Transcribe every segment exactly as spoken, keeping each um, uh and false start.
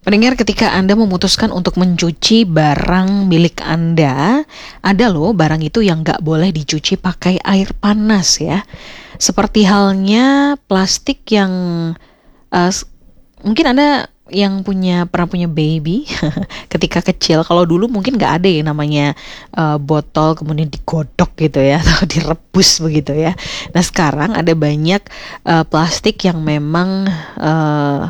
Pendengar, ketika Anda memutuskan untuk mencuci barang milik Anda, ada loh barang itu yang nggak boleh dicuci pakai air panas ya. Seperti halnya plastik yang uh, s- mungkin Anda yang punya pernah punya baby ketika kecil. Kalau dulu mungkin nggak ada ya namanya uh, botol kemudian digodok gitu ya atau direbus begitu ya. Nah sekarang ada banyak uh, plastik yang memang uh,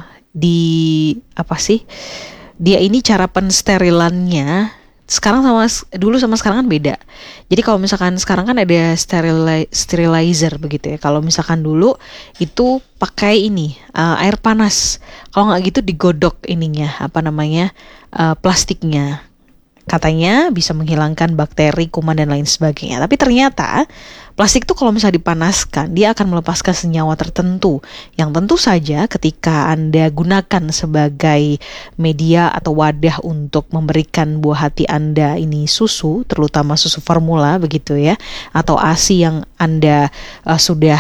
di apa sih? Dia ini cara pensterilannya sekarang sama s- dulu sama sekarang kan beda. Jadi kalau misalkan sekarang kan ada sterili- sterilizer begitu ya. Kalau misalkan dulu itu pakai ini uh, air panas. Kalau nggak gitu digodok ininya apa namanya uh, plastiknya. Katanya bisa menghilangkan bakteri, kuman dan lain sebagainya. Tapi ternyata plastik itu kalau misalnya dipanaskan, dia akan melepaskan senyawa tertentu yang tentu saja ketika Anda gunakan sebagai media atau wadah untuk memberikan buah hati Anda ini susu, terutama susu formula begitu ya, atau ASI yang Anda uh, sudah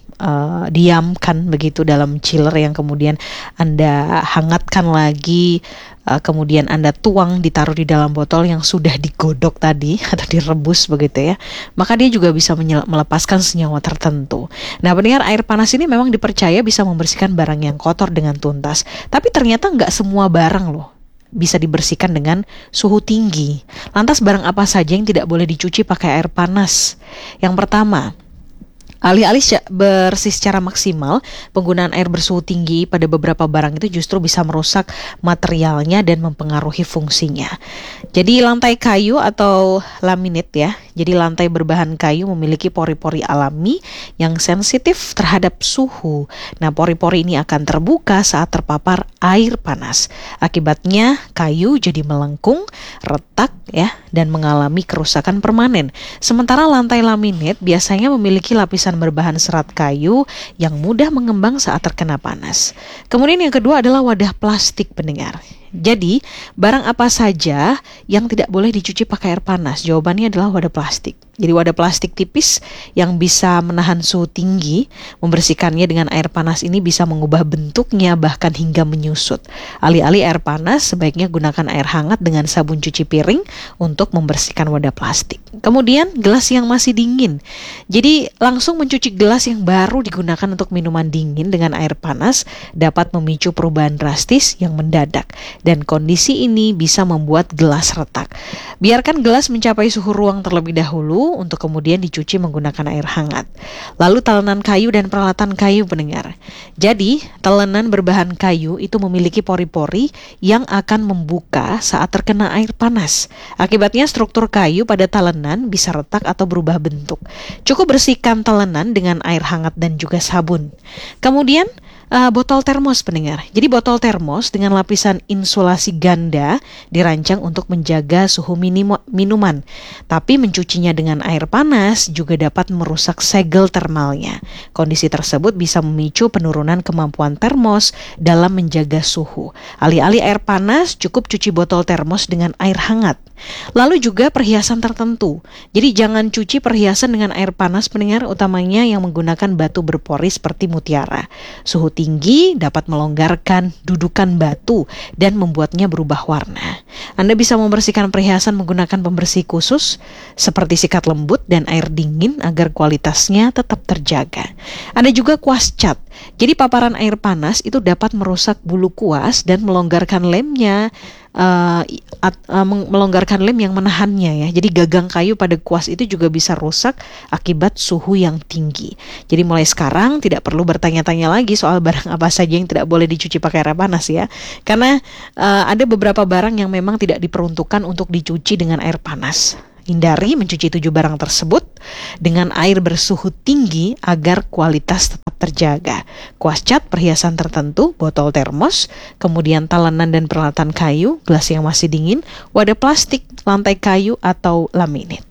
uh, diamkan begitu dalam chiller yang kemudian Anda hangatkan lagi, uh, kemudian Anda tuang ditaruh di dalam botol yang sudah digodok tadi atau direbus begitu ya, maka dia juga bisa menye- melepaskan senyawa tertentu. Nah, pendengar, air panas ini memang dipercaya bisa membersihkan barang yang kotor dengan tuntas, tapi ternyata nggak semua barang loh bisa dibersihkan dengan suhu tinggi. Lantas barang apa saja yang tidak boleh dicuci pakai air panas? Yang pertama, alih-alih sya- bersih secara maksimal, penggunaan air bersuhu tinggi pada beberapa barang itu justru bisa merusak materialnya dan mempengaruhi fungsinya. Jadi lantai kayu atau laminate ya. Jadi lantai berbahan kayu memiliki pori-pori alami yang sensitif terhadap suhu. Nah, pori-pori ini akan terbuka saat terpapar air panas. Akibatnya kayu jadi melengkung, retak ya, dan mengalami kerusakan permanen. Sementara lantai laminate biasanya memiliki lapisan berbahan serat kayu yang mudah mengembang saat terkena panas. Kemudian yang kedua adalah wadah plastik, pendengar. Jadi, barang apa saja yang tidak boleh dicuci pakai air panas? Jawabannya adalah wadah plastik. Jadi wadah plastik tipis yang bisa menahan suhu tinggi, membersihkannya dengan air panas ini bisa mengubah bentuknya bahkan hingga menyusut. Alih-alih air panas, sebaiknya gunakan air hangat dengan sabun cuci piring untuk membersihkan wadah plastik. Kemudian gelas yang masih dingin. Jadi langsung mencuci gelas yang baru digunakan untuk minuman dingin dengan air panas dapat memicu perubahan drastis yang mendadak. Dan kondisi ini bisa membuat gelas retak. Biarkan gelas mencapai suhu ruang terlebih dahulu untuk kemudian dicuci menggunakan air hangat. Lalu talenan kayu dan peralatan kayu, pendengar. Jadi, talenan berbahan kayu itu memiliki pori-pori yang akan membuka saat terkena air panas. Akibatnya struktur kayu pada talenan bisa retak atau berubah bentuk. Cukup bersihkan talenan dengan air hangat dan juga sabun. Kemudian Uh, botol termos, pendengar. Jadi botol termos dengan lapisan insulasi ganda dirancang untuk menjaga suhu minimo- minuman. Tapi mencucinya dengan air panas juga dapat merusak segel termalnya. Kondisi tersebut bisa memicu penurunan kemampuan termos dalam menjaga suhu. Alih-alih air panas, cukup cuci botol termos dengan air hangat. Lalu juga perhiasan tertentu. Jadi jangan cuci perhiasan dengan air panas, pendengar, utamanya yang menggunakan batu berpori seperti mutiara. Suhu tinggi dapat melonggarkan dudukan batu dan membuatnya berubah warna. Anda bisa membersihkan perhiasan menggunakan pembersih khusus seperti sikat lembut dan air dingin agar kualitasnya tetap terjaga. Ada juga kuas cat. Jadi paparan air panas itu dapat merusak bulu kuas dan melonggarkan lemnya, uh, at, uh, melonggarkan lem yang menahannya ya. Jadi gagang kayu pada kuas itu juga bisa rusak akibat suhu yang tinggi. Jadi mulai sekarang tidak perlu bertanya-tanya lagi soal barang apa saja yang tidak boleh dicuci pakai air panas ya. Karena uh, ada beberapa barang yang memang tidak diperuntukkan untuk dicuci dengan air panas. Hindari mencuci tujuh barang tersebut dengan air bersuhu tinggi agar kualitas tetap terjaga. Kuas cat, perhiasan tertentu, botol termos, kemudian talenan dan peralatan kayu, gelas yang masih dingin, wadah plastik, lantai kayu atau laminate.